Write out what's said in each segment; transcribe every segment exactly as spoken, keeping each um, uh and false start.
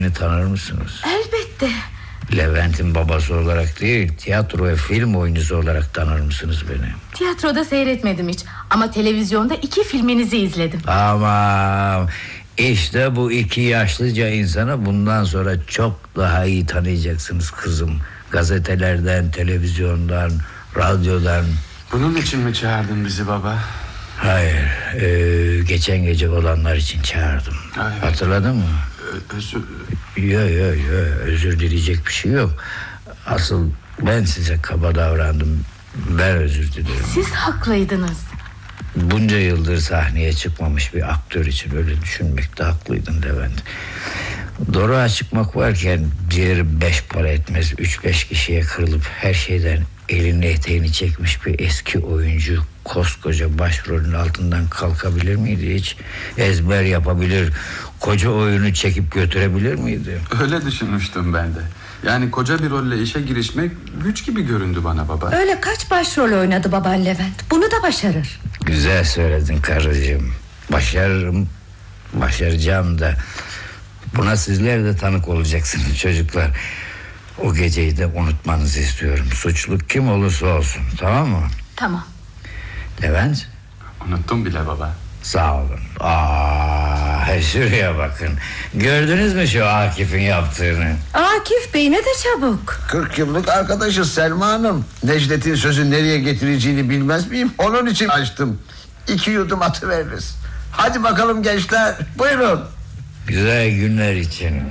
tanır mısınız? Elbette. Levent'in babası olarak değil, tiyatro ve film oyuncusu olarak tanır mısınız beni? Tiyatroda seyretmedim hiç, ama televizyonda iki filminizi izledim. Tamam. İşte bu iki yaşlıca insana bundan sonra çok daha iyi tanıyacaksınız kızım. Gazetelerden, televizyondan, radyodan. Bunun için mi çağırdın bizi baba? Hayır, e, geçen gece olanlar için çağırdım. Hayır. Hatırladın mı? Ö- özür... Yok yok yok, özür dileyecek bir şey yok. Asıl ben size kaba davrandım. Ben özür dilerim. Siz haklıydınız. Bunca yıldır sahneye çıkmamış bir aktör için öyle düşünmekte haklıydın Levent. Doruğa çıkmak varken diğeri beş para etmez üç beş kişiye kırılıp her şeyden elini eteğini çekmiş bir eski oyuncu koskoca başrolün altından kalkabilir miydi hiç? Ezber yapabilir, koca oyunu çekip götürebilir miydi? Öyle düşünmüştüm ben de. Yani koca bir rolle işe girişmek güç gibi göründü bana baba. Öyle kaç başrol oynadı baban Levent. Bunu da başarır. Güzel söyledin karıcığım. Başarırım, başaracağım da. Buna sizler de tanık olacaksınız çocuklar. O geceyi de unutmanızı istiyorum. Suçlu kim olursa olsun, tamam mı? Tamam. Levent? Unuttum bile baba. Sağ olun. Aa, şuraya bakın. Gördünüz mü şu Akif'in yaptığını? Akif Bey ne de çabuk. Kırk yıllık arkadaşız Selma Hanım. Necdet'in sözü nereye getireceğini bilmez miyim? Onun için açtım. İki yudum atıveririz. Hadi bakalım gençler, buyurun. Güzel günler için.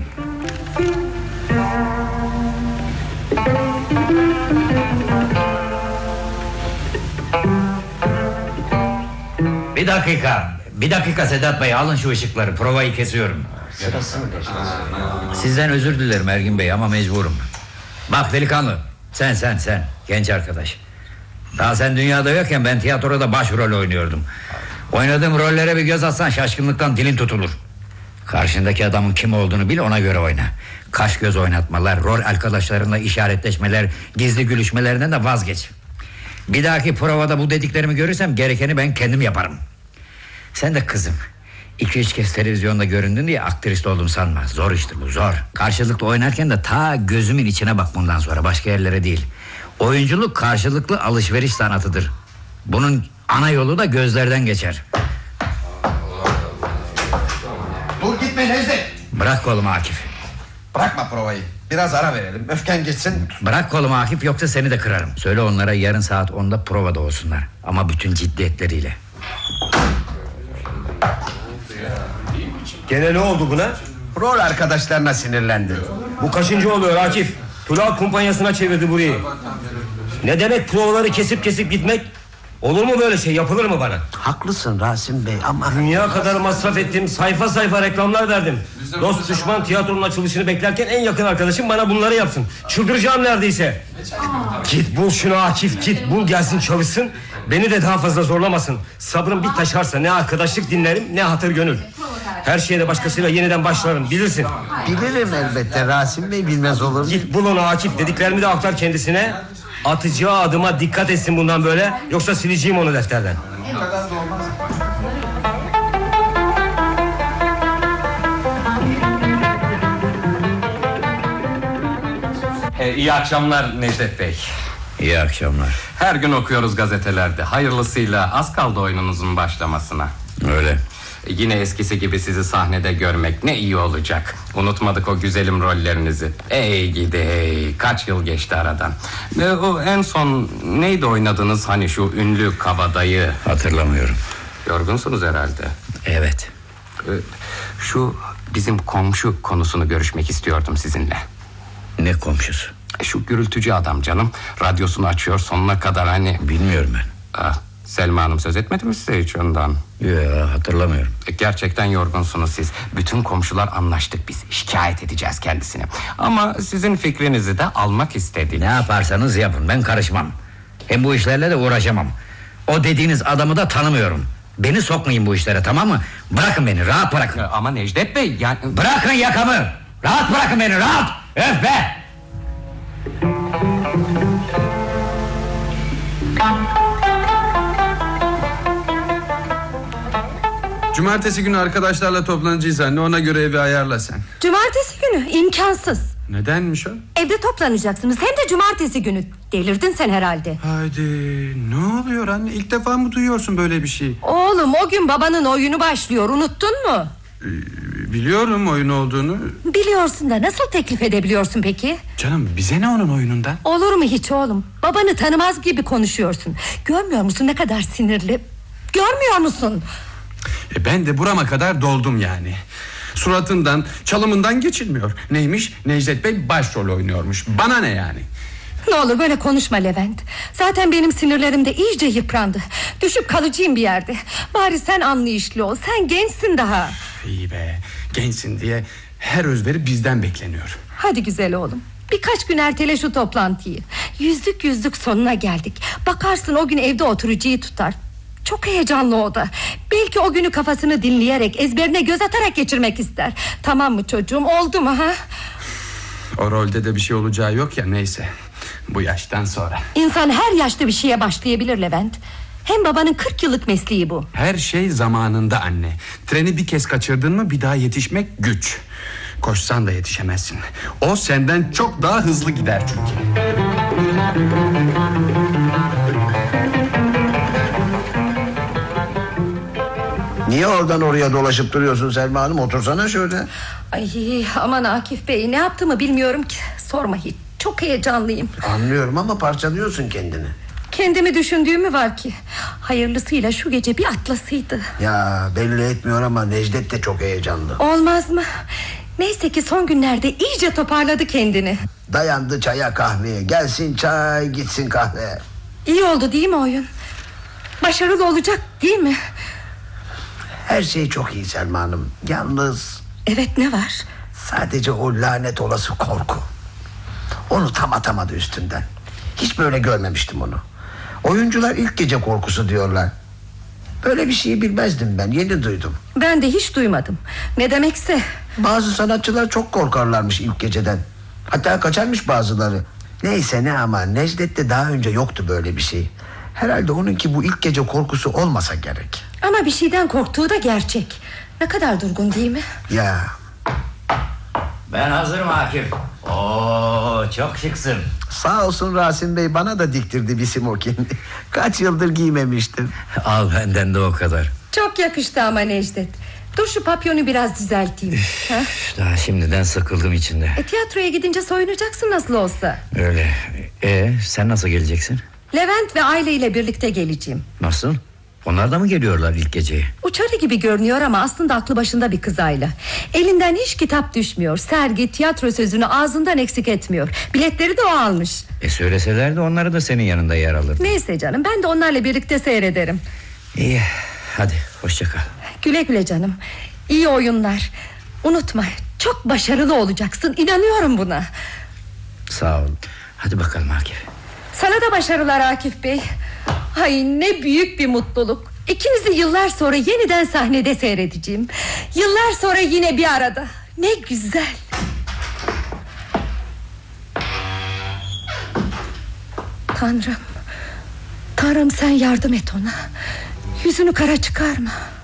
Bir dakika. Bir dakika Sedat Bey, alın şu ışıkları, provayı kesiyorum. Sizden özür dilerim Ergin Bey ama mecburum. Bak delikanlı, sen sen sen genç arkadaş. Daha sen dünyada yokken ben tiyatroda başrol oynuyordum. Oynadığım rollere bir göz atsan şaşkınlıktan dilin tutulur. Karşındaki adamın kim olduğunu bil, ona göre oyna. Kaş göz oynatmalar, rol arkadaşlarınla işaretleşmeler, gizli gülüşmelerinden de vazgeç. Bir dahaki provada bu dediklerimi görürsem gerekeni ben kendim yaparım. Sen de kızım, iki üç kez televizyonda göründün diye aktrist oldum sanma. Zor işte bu, zor. Karşılıklı oynarken de ta gözümün içine bak bundan sonra, başka yerlere değil. Oyunculuk karşılıklı alışveriş sanatıdır. Bunun ana yolu da gözlerden geçer. Dur gitme Necdet. Bırak kolumu Akif. Bırakma provayı. Biraz ara verelim. Öfken geçsin. Bırak kolumu Akif, yoksa seni de kırarım. Söyle onlara yarın saat onda provada olsunlar. Ama bütün ciddiyetleriyle. Gene ne oldu buna? Rol arkadaşlarına sinirlendi. Bu kaçıncı oluyor Akif? Tula kumpanyasına çevirdi burayı. Ne demek provaları kesip kesip gitmek? Olur mu böyle şey, yapılır mı bana? Haklısın Rasim Bey ama... Dünya kadar masraf ettim, sayfa sayfa reklamlar verdim. Dost düşman tiyatronun açılışını beklerken en yakın arkadaşım bana bunları yapsın. Çıldıracağım neredeyse. Git bul şunu Akif, git bul gelsin çalışsın. Beni de daha fazla zorlamasın. Sabrım bir taşarsa ne arkadaşlık dinlerim ne hatır gönül. Her şeyde başkasıyla yeniden başlarım, bilirsin. Bilirim elbette Rasim Bey, bilmez olur mu? Git bul onu Akif, dediklerimi de aktar kendisine. Atacağı adıma dikkat etsin bundan böyle, yoksa sileceğim onu defterden. Ee, iyi akşamlar Necdet Bey. İyi akşamlar. Her gün okuyoruz gazetelerde. Hayırlısıyla az kaldı oyununuzun başlamasına. Öyle. Yine eskisi gibi sizi sahnede görmek ne iyi olacak. Unutmadık o güzelim rollerinizi. Ey gidi ey, kaç yıl geçti aradan. e, O en son neydi oynadınız, hani şu ünlü kabadayı? Hatırlamıyorum. Yorgunsunuz herhalde. Evet. e, Şu bizim komşu konusunu görüşmek istiyordum sizinle. Ne komşusu? Şu gürültücü adam canım, radyosunu açıyor sonuna kadar hani. Bilmiyorum ben. Ah, Selma Hanım söz etmedi mi size hiç ondan? Ya, hatırlamıyorum. Gerçekten yorgunsunuz siz. Bütün komşular anlaştık biz. Şikayet edeceğiz kendisini. Ama sizin fikrinizi de almak istedik. Ne yaparsanız yapın, ben karışmam. Hem bu işlerle de uğraşamam. O dediğiniz adamı da tanımıyorum. Beni sokmayın bu işlere, tamam mı? Bırakın beni, rahat bırakın. Ama Necdet Bey yani... Bırakın yakamı. Rahat bırakın beni, rahat. Öf be. Cumartesi günü arkadaşlarla toplanacağız anne, ona göre evi ayarla sen. Cumartesi günü imkansız. Nedenmiş o? Evde toplanacaksınız, hem de cumartesi günü. Delirdin sen herhalde. Haydi, ne oluyor anne, ilk defa mı duyuyorsun böyle bir şey? Oğlum, o gün babanın oyunu başlıyor, unuttun mu? Ee, biliyorum oyun olduğunu. Biliyorsun da nasıl teklif edebiliyorsun peki? Canım, bize ne onun oyunundan? Olur mu hiç oğlum? Babanı tanımaz gibi konuşuyorsun. Görmüyor musun ne kadar sinirli? Görmüyor musun? E ben de burama kadar doldum yani. Suratından, çalımından geçilmiyor. Neymiş? Necdet Bey başrol oynuyormuş. Bana ne yani? Ne olur böyle konuşma Levent. Zaten benim sinirlerim de iyice yıprandı. Düşüp kalacağım bir yerde. Bari sen anlayışlı ol. Sen gençsin daha. İyi be, gençsin diye her özveri bizden bekleniyor. Hadi güzel oğlum, birkaç gün ertele şu toplantıyı. Yüzlük yüzlük sonuna geldik. Bakarsın o gün evde oturucuyu tutar. Çok heyecanlı o da. Belki o günü kafasını dinleyerek, ezberine göz atarak geçirmek ister. Tamam mı çocuğum, oldu mu ha? O rolde de bir şey olacağı yok ya, neyse. Bu yaştan sonra. İnsan her yaşta bir şeye başlayabilir Levent. Hem babanın kırk yıllık mesleği bu. Her şey zamanında anne. Treni bir kez kaçırdın mı bir daha yetişmek güç. Koşsan da yetişemezsin. O senden çok daha hızlı gider çünkü. Niye oradan oraya dolaşıp duruyorsun Selma Hanım? Otursana şöyle. Ay aman Akif Bey, ne yaptığımı bilmiyorum ki. Sorma hiç, çok heyecanlıyım. Anlıyorum ama parçalıyorsun kendini. Kendimi düşündüğüm mü var ki? Hayırlısıyla şu gece bir atlasıydı. Ya belli etmiyor ama Necdet de çok heyecanlı. Olmaz mı? Neyse ki son günlerde iyice toparladı kendini. Dayandı çaya kahveye. Gelsin çay, gitsin kahve. İyi oldu değil mi oyun? Başarılı olacak değil mi? Her şey çok iyi Selma Hanım. Yalnız Evet, ne var? sadece o lanet olası korku. Onu tam atamadı üstünden. Hiç böyle görmemiştim onu. Oyuncular ilk gece korkusu diyorlar. Böyle bir şeyi bilmezdim ben, yeni duydum. Ben de hiç duymadım. Ne demekse. Bazı sanatçılar çok korkarlarmış ilk geceden. Hatta kaçarmış bazıları. Neyse ne ama Necdet'te daha önce yoktu böyle bir şey. Herhalde onunki bu ilk gece korkusu olmasa gerek. Ama bir şeyden korktuğu da gerçek. Ne kadar durgun değil mi? Ya Ben hazırım Akif. Oo, çok şıksın. sağ olsun Rasim Bey bana da diktirdi bir smokin. Kaç yıldır giymemiştim. Al benden de o kadar. Çok yakıştı ama Necdet. Dur şu papyonu biraz düzelteyim. Ha? Daha şimdiden sıkıldım içinde. E, tiyatroya gidince soyunacaksın nasıl olsa. Öyle. E sen nasıl geleceksin? Levent ve Aile ile birlikte geleceğim. Nasıl? Onlar da mı geliyorlar ilk geceye? Uçarı gibi görünüyor ama aslında aklı başında bir kız Ayla. Elinden hiç kitap düşmüyor. Sergi, tiyatro sözünü ağzından eksik etmiyor. Biletleri de o almış. E söyleseler de onları da senin yanında yer alır. Neyse canım, ben de onlarla birlikte seyrederim. İyi, hadi hoşça kal. Güle güle canım. İyi oyunlar. Unutma, çok başarılı olacaksın. İnanıyorum buna. Sağ ol. Hadi bakalım Akif. Sana da başarılar Akif Bey. Ay ne büyük bir mutluluk. İkinizi yıllar sonra yeniden sahnede seyredeceğim. Yıllar sonra yine bir arada. Ne güzel. Tanrım, Tanrım sen yardım et ona. Yüzünü kara çıkarma.